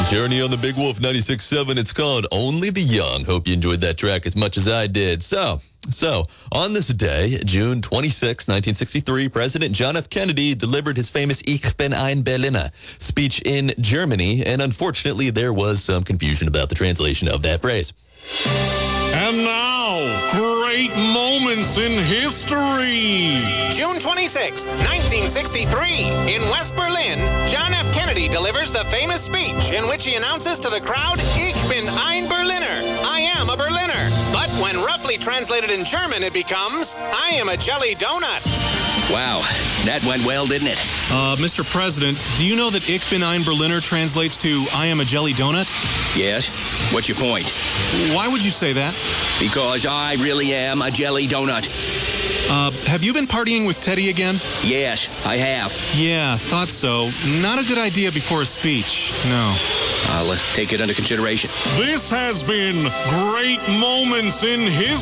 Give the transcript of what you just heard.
Journey on the Big Wolf 96.7. It's called Only the Young. Hope you enjoyed that track as much as I did. So, on this day, June 26, 1963, President John F. Kennedy delivered his famous Ich bin ein Berliner speech in Germany, and unfortunately, there was some confusion about the translation of that phrase. And now, great moments in history. June 26, 1963, in West Berlin, John F. Kennedy delivers the famous speech in which he announces to the crowd, Ich bin ein Berliner, I am a Berliner. But when roughly translated in German, it becomes, I am a jelly donut. Wow, that went well, didn't it? Mr. President, do you know that Ich bin ein Berliner translates to I am a jelly donut? Yes? What's your point? Why would you say that? Because I really am a jelly donut. Have you been partying with Teddy again? Yes, I have. Yeah, thought so. Not a good idea before a speech. No. I'll take it under consideration. This has been Great Moments in History.